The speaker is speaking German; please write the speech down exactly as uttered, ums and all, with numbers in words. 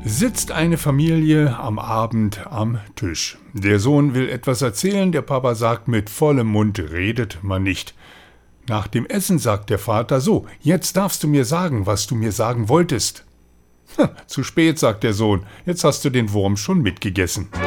Sitzt eine Familie am Abend am Tisch. Der Sohn will etwas erzählen, der Papa sagt, mit vollem Mund redet man nicht. Nach dem Essen sagt der Vater, so, jetzt darfst du mir sagen, was du mir sagen wolltest. Zu spät, sagt der Sohn, jetzt hast du den Wurm schon mitgegessen.